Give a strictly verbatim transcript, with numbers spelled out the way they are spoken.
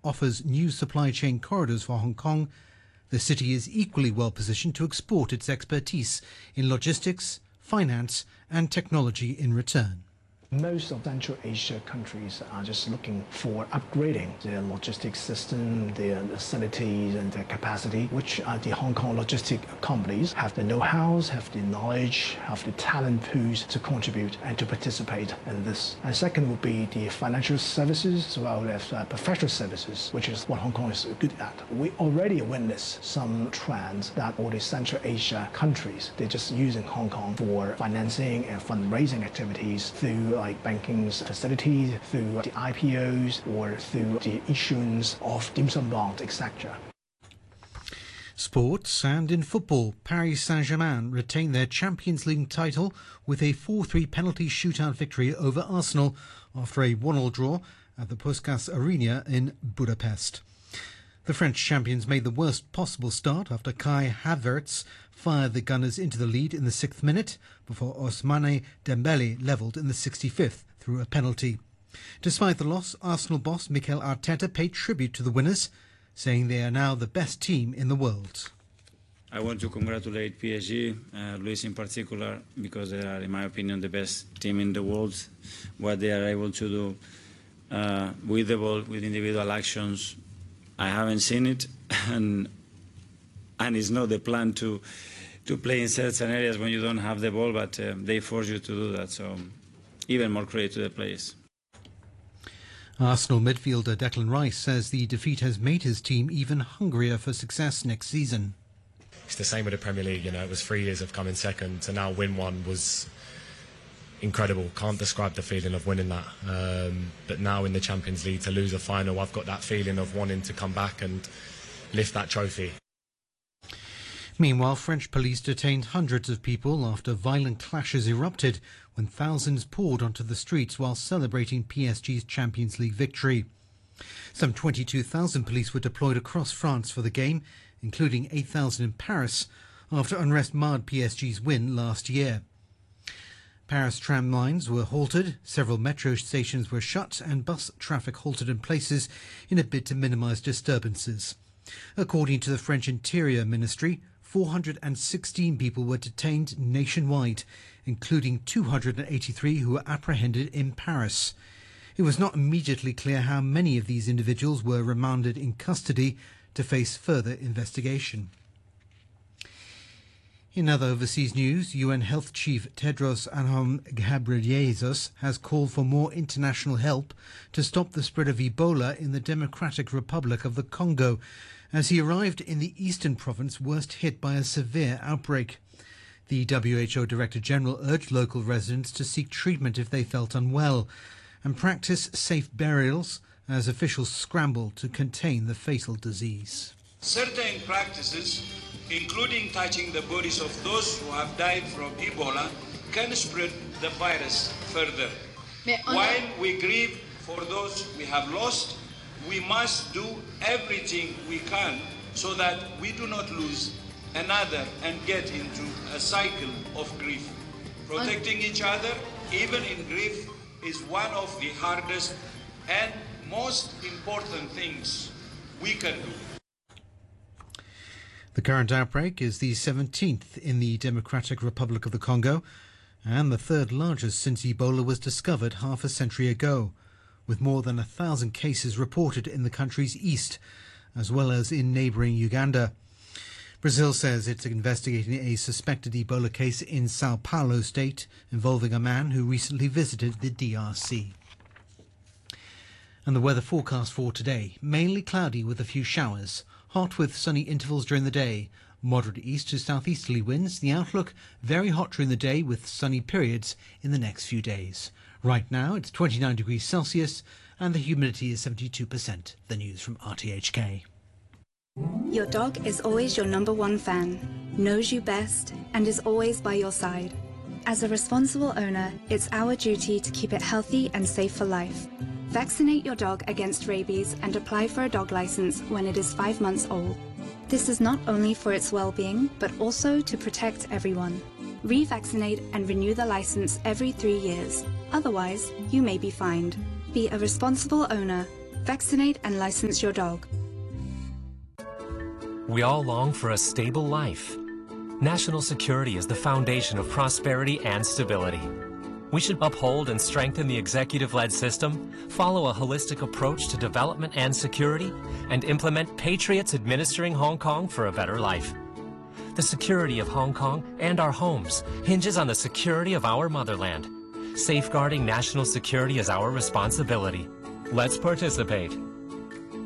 offers new supply chain corridors for Hong Kong, the city is equally well positioned to export its expertise in logistics, finance and technology in return. Most of Central Asia countries are just looking for upgrading their logistics system, their facilities and their capacity, which uh, the Hong Kong logistic companies have the know-hows, have the knowledge, have the talent pools to contribute and to participate in this. And second would be the financial services as well as uh, professional services, which is what Hong Kong is good at. We already witnessed some trends that all the Central Asia countries, they're just using Hong Kong for financing and fundraising activities through like banking facilities, through the I P Os, or through the issuance of dim sum bonds, et cetera. Sports, and in football, Paris Saint-Germain retained their Champions League title with a four three penalty shootout victory over Arsenal after a one all draw at the Puskás Arena in Budapest. The French champions made the worst possible start after Kai Havertz fired the Gunners into the lead in the sixth minute before Ousmane Dembélé levelled in the sixty-fifth through a penalty. Despite the loss, Arsenal boss Mikel Arteta paid tribute to the winners, saying they are now the best team in the world. I want to congratulate P S G, uh, Luis in particular, because they are, in my opinion, the best team in the world. What they are able to do uh, with the ball, with individual actions, I haven't seen it, and and it's not the plan to to play in certain areas when you don't have the ball, but um, they force you to do that. So even more credit to the players. Arsenal midfielder Declan Rice says the defeat has made his team even hungrier for success next season. It's the same with the Premier League. You know, it was three years of coming second to now win one was incredible. Can't describe the feeling of winning that. Um, but now in the Champions League to lose a final, I've got that feeling of wanting to come back and lift that trophy. Meanwhile, French police detained hundreds of people after violent clashes erupted when thousands poured onto the streets while celebrating P S G's Champions League victory. Some twenty-two thousand police were deployed across France for the game, including eight thousand in Paris, after unrest marred P S G's win last year. Paris tram lines were halted, several metro stations were shut and bus traffic halted in places in a bid to minimise disturbances. According to the French Interior Ministry, four hundred sixteen people were detained nationwide, including two hundred eighty-three who were apprehended in Paris. It was not immediately clear how many of these individuals were remanded in custody to face further investigation. In other overseas news, U N Health Chief Tedros Adhanom Ghebreyesus has called for more international help to stop the spread of Ebola in the Democratic Republic of the Congo, as he arrived in the eastern province worst hit by a severe outbreak. The W H O Director General urged local residents to seek treatment if they felt unwell and practice safe burials as officials scramble to contain the fatal disease. Certain practices, including touching the bodies of those who have died from Ebola, can spread the virus further. While we grieve for those we have lost, we must do everything we can so that we do not lose another and get into a cycle of grief. Protecting each other, even in grief, is one of the hardest and most important things we can do. The current outbreak is the seventeenth in the Democratic Republic of the Congo and the third largest since Ebola was discovered half a century ago, with more than a thousand cases reported in the country's east, as well as in neighbouring Uganda. Brazil says it's investigating a suspected Ebola case in Sao Paulo state involving a man who recently visited the D R C. And the weather forecast for today, mainly cloudy with a few showers, hot with sunny intervals during the day, moderate east to southeasterly winds. The outlook, very hot during the day with sunny periods in the next few days. Right now it's twenty-nine degrees Celsius and the humidity is seventy-two percent. The news from R T H K. Your dog is always your number one fan, knows you best, and is always by your side. As a responsible owner, it's our duty to keep it healthy and safe for life. Vaccinate your dog against rabies and apply for a dog license when it is five months old. This is not only for its well-being, but also to protect everyone. Revaccinate and renew the license every three years. Otherwise, you may be fined. Be a responsible owner. Vaccinate and license your dog. We all long for a stable life. National security is the foundation of prosperity and stability. We should uphold and strengthen the executive-led system, follow a holistic approach to development and security, and implement patriots administering Hong Kong for a better life. The security of Hong Kong and our homes hinges on the security of our motherland. Safeguarding national security is our responsibility. Let's participate.